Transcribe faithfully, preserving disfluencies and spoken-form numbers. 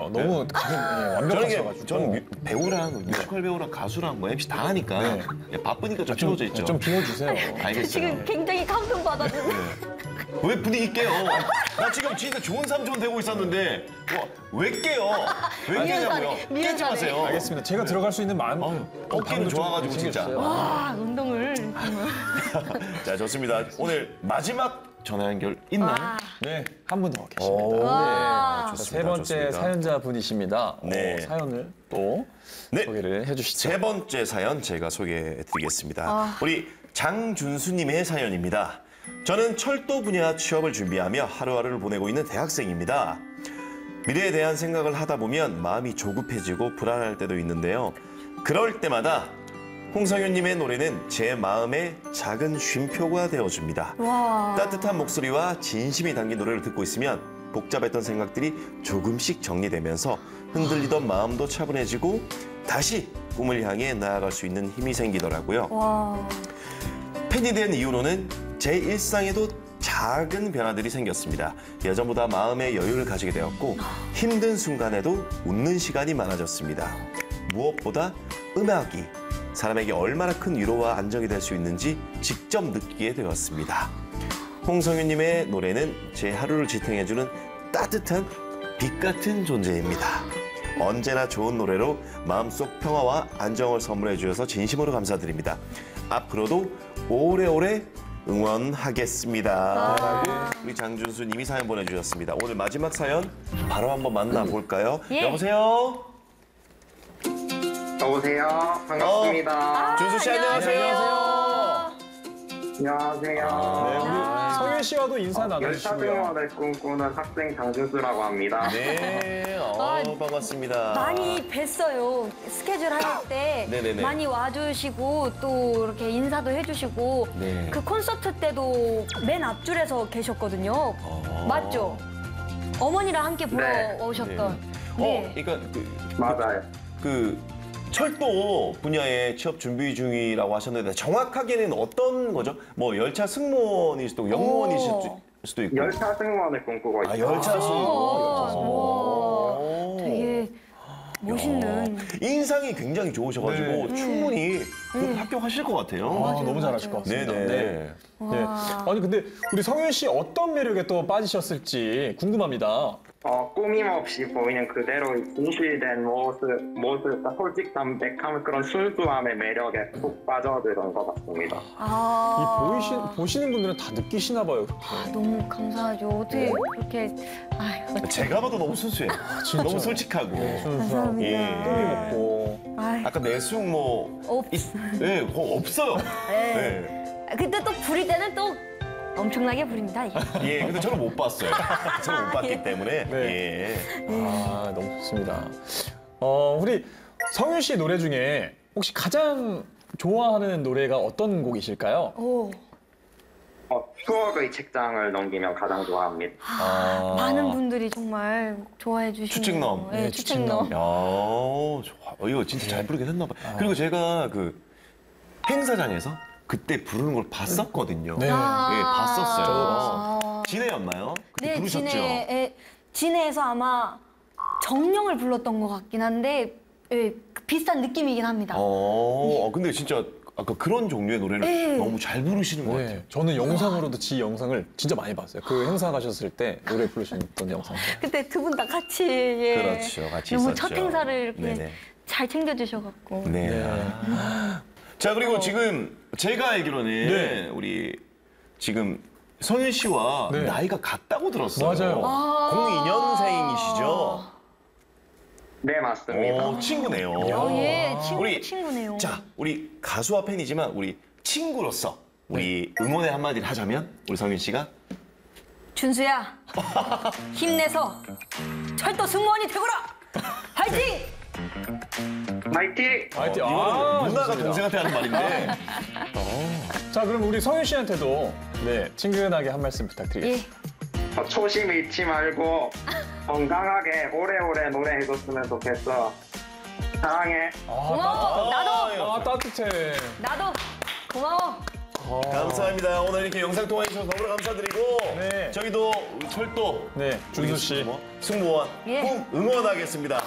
너무 네. 예, 완벽하셔가지고. 저는 뮤, 배우랑 뮤지컬 배우랑 가수랑 뭐 엠씨 다 하니까 네. 예, 바쁘니까 좀 좀, 채워져 있죠. 좀 비워주세요. 알겠어요. 지금 굉장히 감동 받아주고. 네. 왜 분위기 깨요? 나 지금 진짜 좋은 삼촌 되고 있었는데 와, 왜 깨요? 왜 깨냐고요? 미안하네, 깨지 마세요. 미안하네. 알겠습니다. 제가 들어갈 수 있는 마음. 어휴, 어, 어깨는 방금 좀 좋아가지고 진짜. 챙겨주세요. 와, 운동을. 자, 좋습니다. 오늘 마지막 전화 연결 있나요? 와. 네, 한 분 더 계십니다. 오, 와. 네, 좋습니다. 세 번째 좋습니다. 사연자 분이십니다. 네. 어, 사연을 또 네. 소개를 해주시죠. 세 번째 사연 제가 소개해드리겠습니다. 아. 우리 장준수님의 사연입니다. 저는 철도 분야 취업을 준비하며 하루하루를 보내고 있는 대학생입니다. 미래에 대한 생각을 하다 보면 마음이 조급해지고 불안할 때도 있는데요. 그럴 때마다 홍성윤님의 노래는 제 마음의 작은 쉼표가 되어줍니다. 와. 따뜻한 목소리와 진심이 담긴 노래를 듣고 있으면 복잡했던 생각들이 조금씩 정리되면서 흔들리던 마음도 차분해지고 다시 꿈을 향해 나아갈 수 있는 힘이 생기더라고요. 와. 팬이 된 이후로는 제 일상에도 작은 변화들이 생겼습니다. 예전보다 마음의 여유를 가지게 되었고 힘든 순간에도 웃는 시간이 많아졌습니다. 무엇보다 음악이 사람에게 얼마나 큰 위로와 안정이 될 수 있는지 직접 느끼게 되었습니다. 홍성윤님의 노래는 제 하루를 지탱해주는 따뜻한 빛 같은 존재입니다. 언제나 좋은 노래로 마음속 평화와 안정을 선물해 주셔서 진심으로 감사드립니다. 앞으로도 오래오래 응원하겠습니다. 라고 우리 장준수 님이 사연 보내주셨습니다. 오늘 마지막 사연 바로 한번 만나볼까요? 예. 여보세요? 여보세요. 반갑습니다. 준수 씨 안녕하세요. 안녕하세요. 네, 우리 성윤 씨와도 인사 열차 나눠주시고요. 생활을 꿈꾸는 학생 장준수라고 합니다. 네, 어, 아, 반갑습니다. 많이 뵀어요. 스케줄 할 때 네네네. 많이 와주시고 또 이렇게 인사도 해주시고 네. 그 콘서트 때도 맨 앞줄에서 계셨거든요. 어. 맞죠? 어머니랑 함께 보러 네. 오셨던. 어, 그러니까 그, 맞아요. 그 철도 분야에 취업 준비 중이라고 하셨는데 정확하게는 어떤 거죠? 뭐 열차 승무원일 수도 있고 영무원이실 오. 수도 있고. 열차 승무원을 꿈꾸고 아, 있어요. 열차 승무원. 열차 승무원. 와, 오. 되게 멋있는. 야, 인상이 굉장히 좋으셔가지고 네. 충분히 그 합격하실 것 같아요. 아, 맞아요, 너무 잘하실 것 맞아요. 같습니다. 네네. 네. 와. 네. 아니 근데 우리 성윤 씨 어떤 매력에 또 빠지셨을지 궁금합니다. 어, 꾸밈없이 보이는 그대로 진실된 모습, 모습, 솔직 담백함, 그런 순수함의 매력에 푹 빠져들은 것 같습니다. 이 아. 보이시, 보시는 분들은 다 느끼시나 봐요. 그렇게. 아, 너무 감사하죠. 어떻게 그렇게. 아유, 제가 봐도 너무 순수해요. 진짜. 너무 솔직하고. 순수하고 감사합니다. 뜸이 묻고. 아유, 아까 내숭 뭐 없. 있- 네, 그거 없어요. 네. 네. 근데 또 부릴 때는 또 엄청나게 부립니다. 이게. 예, 근데 저는 못 봤어요. 저는 못 봤기 때문에. 네. 예. 아 너무 좋습니다. 어 우리 성윤 씨 노래 중에 혹시 가장 좋아하는 노래가 어떤 곡이실까요? 오. 어, 추억의 책장을 넘기면 가장 좋아합니다. 아. 많은 분들이 정말 좋아해 주시는. 추측넘. 네, 네, 추측넘. 추측넘. 야, 좋아. 어, 이거 진짜 잘 부르긴 했나 봐요. 그리고 제가 그 행사장에서 그때 부르는 걸 봤었거든요. 네. 예, 아. 봤었어요. 아. 진해였나요? 그때 네, 부르셨죠? 진해, 진해에서 아마 정령을 불렀던 것 같긴 한데 예, 그 비슷한 느낌이긴 합니다. 어, 어, 근데 진짜 아까 그런 종류의 노래를 네. 너무 잘 부르시는 것 같아요. 네, 저는 영상으로도 지 영상을 진짜 많이 봤어요. 그 행사 가셨을 때 노래 부르셨던 영상. 그때 두 분 다 같이 예. 그렇죠, 같이 너무 있었죠. 첫 행사를 이렇게 네네. 잘 챙겨주셔갖고. 네. 네. 자, 그리고 지금 제가 알기로는 네. 우리 지금 성윤 씨와 네. 나이가 같다고 들었어요. 맞아요. 아. 공이 년생이시죠? 네, 맞습니다. 어, 친구네요. 어, 예, 친구, 우리- 친구네요. 자, 우리 가수와 팬이지만 우리 친구로서 우리 응원의 한마디를 하자면 우리 성윤 씨가 준수야, 힘내서 철도 승무원이 되거라! 화이팅! 화이팅! 화이팅! 어, 이거는 아, 누나가 좋습니다. 동생한테 하는 말인데 자, 그럼 우리 성윤 씨한테도 네 친근하게 한 말씀 부탁드리겠습니다. 예. 어, 초심 잃지 말고 건강하게 오래오래 노래해줬으면 좋겠어. 사랑해. 아, 고마워. 나도, 아, 아, 따뜻해. 나도 고마워. 감사합니다. 오늘 이렇게 영상 통화해 주셔서 너무나 감사드리고 네. 저희도 철도 네, 준수 씨. 승무원 예. 꼭 응원하겠습니다.